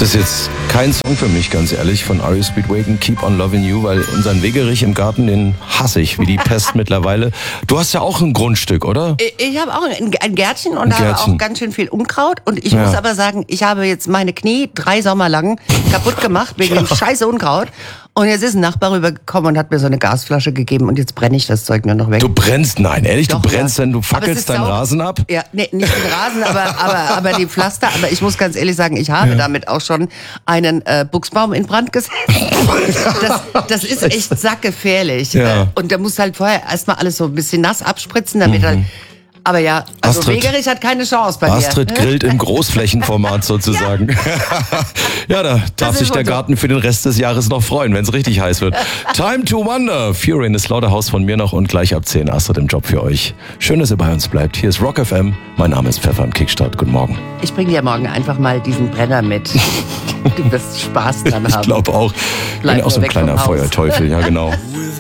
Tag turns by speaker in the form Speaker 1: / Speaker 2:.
Speaker 1: Das ist jetzt kein Song für mich, ganz ehrlich, von R.E.O. Speedwagon, Keep on Loving You, weil unseren Wegerich im Garten, den hasse ich wie die Pest mittlerweile. Du hast ja auch ein Grundstück, oder?
Speaker 2: Ich habe auch ein Gärtchen und habe auch ganz schön viel Unkraut. Und ich muss aber sagen, ich habe jetzt meine Knie 3 Sommer lang kaputt gemacht wegen dem scheiße Unkraut. Und jetzt ist ein Nachbar rübergekommen und hat mir so eine Gasflasche gegeben und jetzt brenne ich das Zeug nur noch weg.
Speaker 1: Du brennst? Nein, ehrlich?
Speaker 2: Doch,
Speaker 1: du brennst, denn du fackelst deinen Rasen ab?
Speaker 2: Ja, nee, nicht den Rasen, aber die Pflaster. Aber ich muss ganz ehrlich sagen, ich habe damit auch schon einen Buchsbaum in Brand gesetzt. Das ist echt sackgefährlich.
Speaker 1: Ja.
Speaker 2: Und da muss halt vorher erstmal alles so ein bisschen nass abspritzen, damit halt... Aber ja, also
Speaker 1: Astrid,
Speaker 2: Wegerich hat keine Chance bei mir.
Speaker 1: Astrid grillt im Großflächenformat sozusagen. Ja, da darf sich der Garten für den Rest des Jahres noch freuen, wenn es richtig heiß wird. Time to Wonder. Fury in the Slaughterhouse von mir noch und gleich ab 10 Astrid im Job für euch. Schön, dass ihr bei uns bleibt. Hier ist Rock FM. Mein Name ist Pfeffer im Kickstart. Guten Morgen.
Speaker 2: Ich bringe dir morgen einfach mal diesen Brenner mit. Du wirst Spaß dran haben.
Speaker 1: Ich glaube auch. Ich bin auch so ein kleiner Feuerteufel. Ja, genau.